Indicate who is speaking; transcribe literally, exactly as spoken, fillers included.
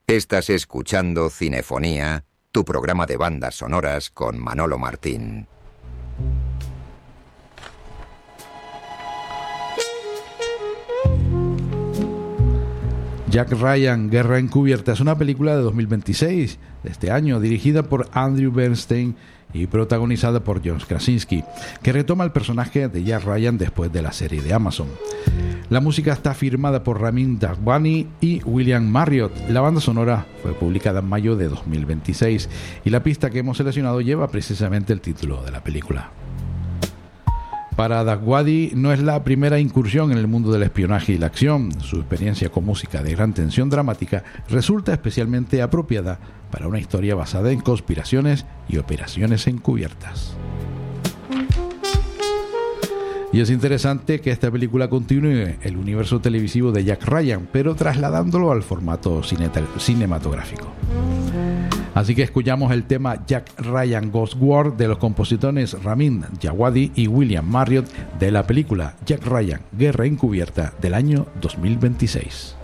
Speaker 1: Estás escuchando Cinefonía, tu programa de bandas sonoras con Manolo Martín.
Speaker 2: Jack Ryan, Guerra Encubierta, es una película de dos mil veintiséis, de este año, dirigida por Andrew Bernstein y protagonizada por John Krasinski, que retoma el personaje de Jack Ryan después de la serie de Amazon. La música está firmada por Ramin Djawadi y William Marriott. La banda sonora fue publicada en mayo de dos mil veintiséis y la pista que hemos seleccionado lleva precisamente el título de la película. Para Djawadi no es la primera incursión en el mundo del espionaje y la acción. Su experiencia con música de gran tensión dramática resulta especialmente apropiada para una historia basada en conspiraciones y operaciones encubiertas. Y es interesante que esta película continúe el universo televisivo de Jack Ryan, pero trasladándolo al formato cinematográfico. Así que escuchamos el tema Jack Ryan Ghost War de los compositores Ramin Djawadi y William Marriott de la película Jack Ryan Guerra Encubierta del año dos mil veintiséis.